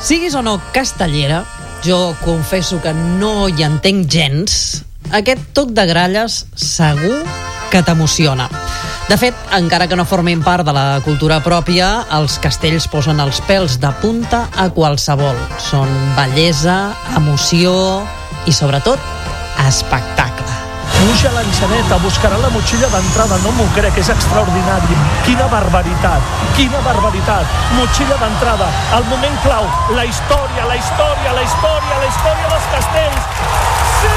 Siguis o no castellera, jo confesso que no hi entenc gens, aquest toc de gralles segur que t'emociona. De fet, encara que no formin part de la cultura pròpia, els castells posen els pèls de punta a qualsevol. Són bellesa, emoció i, sobretot, espectacle. Puja l'enxaneta, buscarà la motxilla d'entrada, no m'ho crec, és extraordinari. Quina barbaritat, quina barbaritat. Motxilla d'entrada, el moment clau, la història dels castells. Sí!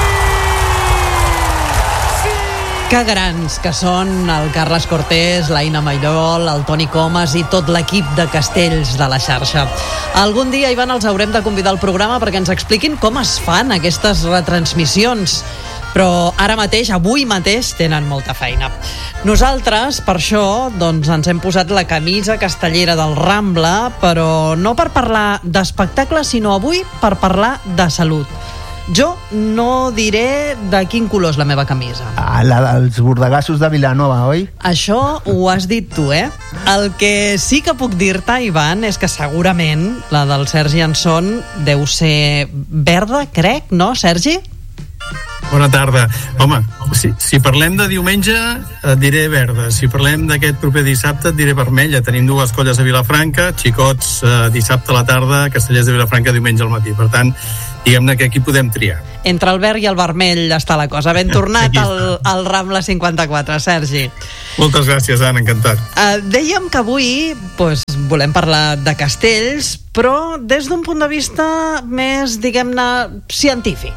Que grans que són el Carles Cortés, l'Aina Maillol, el Toni Comas i tot l'equip de castells de la xarxa. Algun dia, Ivan, els haurem de convidar al programa perquè ens expliquin com es fan aquestes retransmissions. Però ara mateix, avui mateix, tenen molta feina. Nosaltres, per això, doncs, ens hem posat la camisa castellera del Rambla, però no per parlar d'espectacle, sinó avui per parlar de salut. Jo no diré de quin color és la meva camisa. Els bordegassos de Vilanova, oi? Això ho has dit tu, eh? El que sí que puc dir-te, Ivan, és que segurament la del Sergi Anson deu ser verda, crec, no, Sergi? Bona tarda. Home, si parlem de diumenge et diré verda, si parlem d'aquest proper dissabte et diré vermella. Tenim dues colles a Vilafranca, xicots dissabte a la tarda, castellers de Vilafranca diumenge al matí. Per tant, diguem-ne que aquí podem triar. Entre el verd i el vermell està la cosa. Ben tornat al Rambla 54, Sergi. Moltes gràcies, Anna, encantat. Dèiem que avui volem parlar de castells, però des d'un punt de vista més, diguem-ne, científic.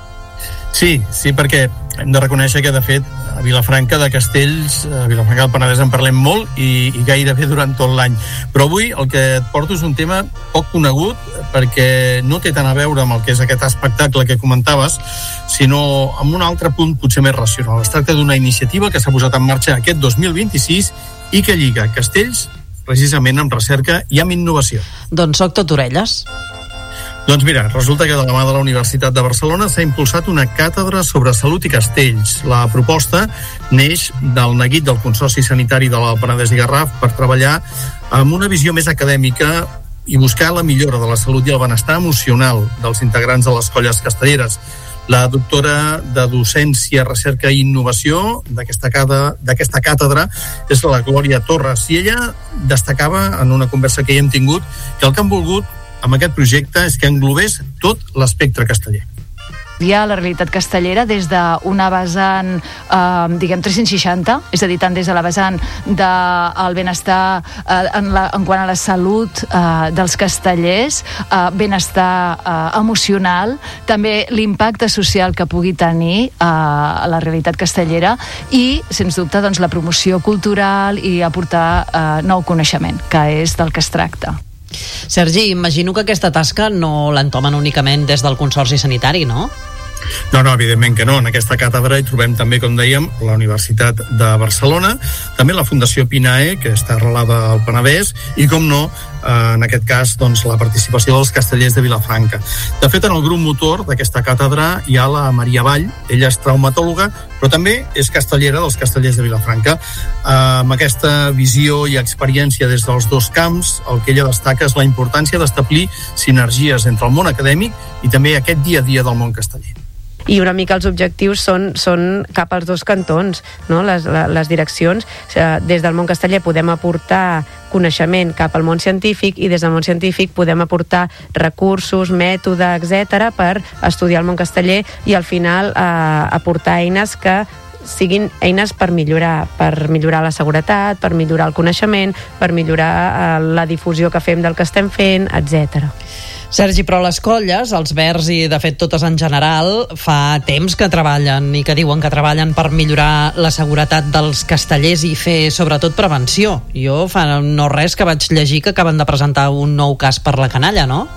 Sí, perquè hem de reconèixer que, de fet, a Vilafranca de castells, a Vilafranca del Penedès en parlem molt i gairebé durant tot l'any. Però avui el que et porto és un tema poc conegut perquè no té tant a veure amb el que és aquest espectacle que comentaves, sinó amb un altre punt potser més racional. Es tracta d'una iniciativa que s'ha posat en marxa aquest 2026 i que lliga castells precisament amb recerca i amb innovació. Doncs soc tot orelles. Doncs mira, resulta que de la mà de la Universitat de Barcelona s'ha impulsat una càtedra sobre salut i castells. La proposta neix del neguit del Consorci Sanitari de l'Alt Penedès i Garraf per treballar amb una visió més acadèmica i buscar la millora de la salut i el benestar emocional dels integrants de les colles castelleres. La doctora de Docència, Recerca i Innovació d'aquesta càtedra és la Glòria Torres, i ella destacava en una conversa que hi hem tingut que el que han volgut amb aquest projecte és que englobés tot l'espectre casteller. Hi ha la realitat castellera des d'una vessant, 360, és a dir, tant des de la vessant del benestar en quant a la salut dels castellers, benestar emocional, també l'impacte social que pugui tenir la realitat castellera i, sens dubte, doncs, la promoció cultural i aportar nou coneixement, que és del que es tracta. Sergi, imagino que aquesta tasca no l'entomen únicament des del Consorci Sanitari, no? No, evidentment que no. En aquesta càtedra hi trobem també, com dèiem, la Universitat de Barcelona, també la Fundació Pinae, que està arrelada al Penedès, i, com no, en aquest cas, doncs, la participació dels castellers de Vilafranca. De fet, en el grup motor d'aquesta càtedra hi ha la Maria Vall, ella és traumatòloga, però també és castellera dels castellers de Vilafranca. Amb aquesta visió i experiència des dels dos camps, el que ella destaca és la importància d'establir sinergies entre el món acadèmic i també aquest dia a dia del món casteller. I una mica els objectius són cap als dos cantons, no? Les direccions. Des del món casteller podem aportar coneixement cap al món científic i des del món científic podem aportar recursos, mètode, etc. per estudiar el món casteller i al final aportar eines que siguin eines per millorar la seguretat, per millorar el coneixement, per millorar la difusió que fem del que estem fent, etc. Sergi, però les colles, els verds i de fet totes en general, fa temps que treballen i que diuen que treballen per millorar la seguretat dels castellers i fer sobretot prevenció. Jo fa no res que vaig llegir que acaben de presentar un nou cas per la canalla, no?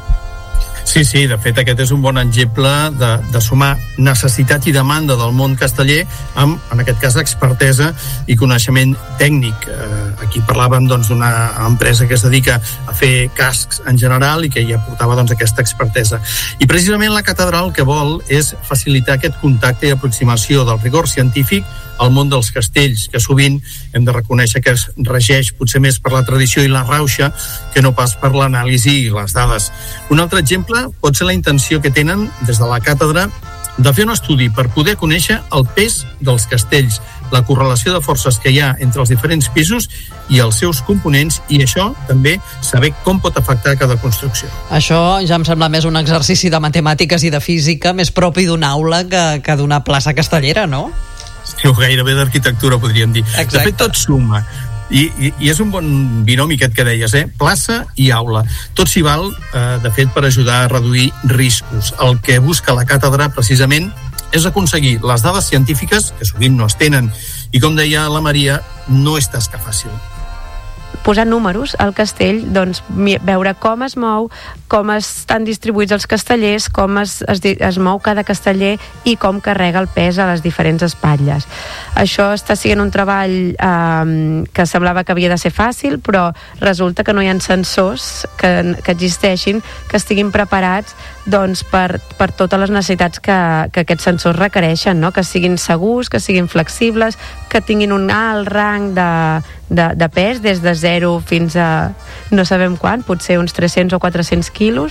Sí, de fet aquest és un bon exemple de sumar necessitat i demanda del món casteller amb, en aquest cas, expertesa i coneixement tècnic. Aquí parlàvem d'una empresa que es dedica a fer cascs en general i que hi aportava aquesta expertesa. I precisament la catedral el que vol és facilitar aquest contacte i aproximació del rigor científic al món dels castells, que sovint hem de reconèixer que es regeix potser més per la tradició i la rauxa que no pas per l'anàlisi i les dades. Un altre exemple pot ser la intenció que tenen des de la càtedra de fer un estudi per poder conèixer el pes dels castells, la correlació de forces que hi ha entre els diferents pisos i els seus components, i això també saber com pot afectar cada construcció. Això ja em sembla més un exercici de matemàtiques i de física més propi d'una aula que d'una plaça castellera, no? Sí, gairebé d'arquitectura, podríem dir. Exacte. De fet, tot suma. I és un bon binomi aquest que deies, plaça i aula. Tot s'hi val, de fet, per ajudar a reduir riscos. El que busca la càtedra, precisament, és aconseguir les dades científiques, que sovint no es tenen, i com deia la Maria, no és tasca fàcil. Posar números al castell, doncs veure com es mou, com estan distribuïts els castellers, com es mou cada casteller i com carrega el pes a les diferents espatlles. Això està sent un treball que semblava que havia de ser fàcil, però resulta que no hi ha sensors que existeixin, que estiguin preparats doncs, per totes les necessitats que aquests sensors requereixen, no? Que siguin segurs, que siguin flexibles, que tinguin un alt rang de pes, des de 0 fins a no sabem quan, potser uns 300 o 400 quilos.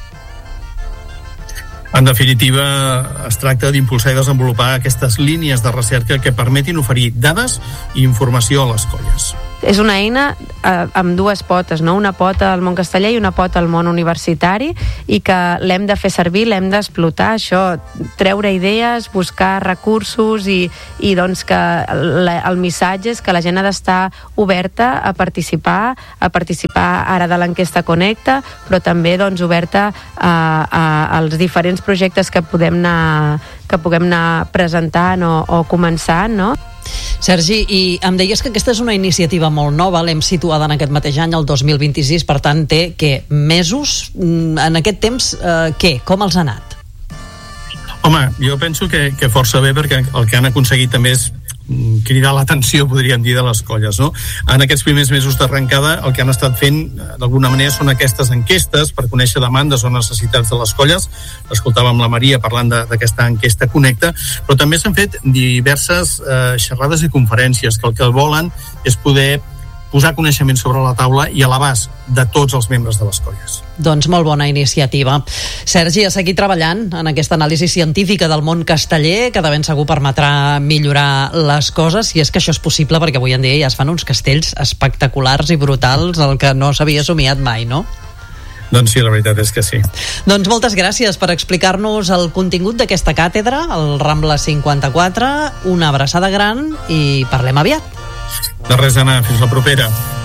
En definitiva, es tracta d'impulsar i desenvolupar aquestes línies de recerca que permetin oferir dades i informació a les colles. És una eina amb dues potes, no? Una pota al món casteller i una pota al món universitari, i que l'hem de fer servir, l'hem d'explotar, això, treure idees, buscar recursos i doncs que el missatge és que la gent ha d'estar oberta a participar ara de l'enquesta Connecta, però també doncs oberta als diferents projectes que puguem anar presentant o començant, no? Sergi, i em deies que aquesta és una iniciativa molt nova, l'hem situada en aquest mateix any, el 2026, per tant té, mesos? En aquest temps, com els ha anat? Home, jo penso que força bé, perquè el que han aconseguit també és cridar l'atenció, podríem dir, de les colles, no? En aquests primers mesos d'arrencada el que han estat fent, d'alguna manera, són aquestes enquestes per conèixer demandes o necessitats de les colles. Escoltàvem la Maria parlant d'aquesta enquesta Connecta, però també s'han fet diverses xerrades i conferències que el que volen és poder posar coneixement sobre la taula i a l'abast de tots els membres de les colles. Doncs molt bona iniciativa. Sergi, a seguir treballant en aquesta anàlisi científica del món casteller, que de ben segur permetrà millorar les coses, si és que això és possible, perquè avui en dia ja es fan uns castells espectaculars i brutals, el que no s'havia somiat mai, no? Doncs sí, la veritat és que sí. Doncs moltes gràcies per explicar-nos el contingut d'aquesta càtedra, el Rambla 54, una abraçada gran i parlem aviat. De res, Anna, fins la propera.